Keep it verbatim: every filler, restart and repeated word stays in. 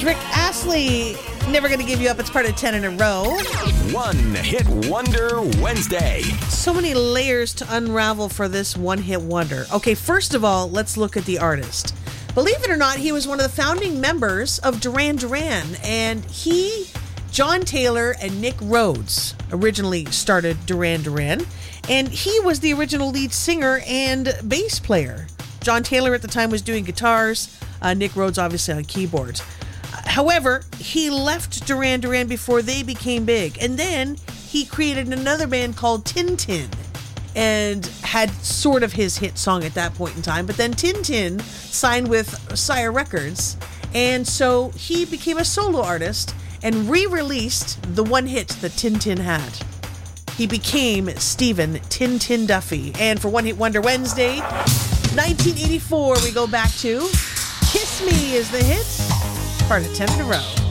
Rick Astley, Never Gonna Give You Up. It's part of ten in a row. One Hit Wonder Wednesday. So many layers to unravel for this one hit wonder. Okay, first of all, let's look at the artist. Believe it or not, he was one of the founding members of Duran Duran, and he, John Taylor, and Nick Rhodes originally started Duran Duran, and he was the original lead singer and bass player. John Taylor at the time was doing guitars, uh, Nick Rhodes obviously on keyboards. However, he left Duran Duran before they became big, and then he created another band called Tin Tin and had sort of his hit song at that point in time. But then Tin Tin signed with Sire Records, and so he became a solo artist and re-released the one hit that Tin Tin had. He became Stephen Tin Tin Duffy. And for One Hit Wonder Wednesday, nineteen eighty-four, we go back to Kiss Me is the hit. Part of ten in a row.